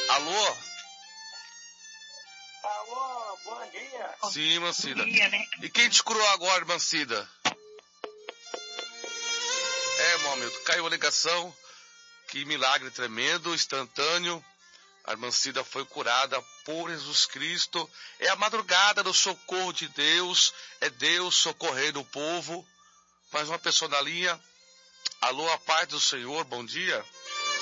Alô? Alô, bom dia. Sim, irmã Cida. Bom dia, né? E quem te curou agora, irmã Cida? Irmão Hamilton, caiu a ligação. Que milagre tremendo, instantâneo. A irmã Cida foi curada por Jesus Cristo. É a madrugada do socorro de Deus. É Deus socorrendo o povo. Mais uma pessoa na linha. Alô, a paz do Senhor, bom dia.